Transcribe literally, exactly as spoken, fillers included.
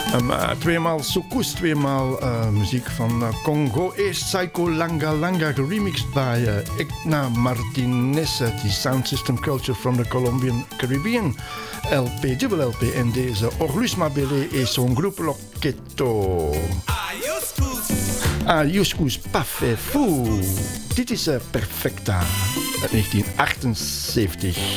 Um, uh, tweemaal Soukous, tweemaal uh, muziek van uh, Congo East Psycho Langa Langa, geremixed bij uh, Igna Martinez, uh, die Sound System Culture from the Colombian Caribbean L P, dubbel L P. En deze Orlus Mabele et son groupe Loqueto. Ayuskus Pafé Fou. Dit is uh, Perfecta uit negentien achtenzeventig.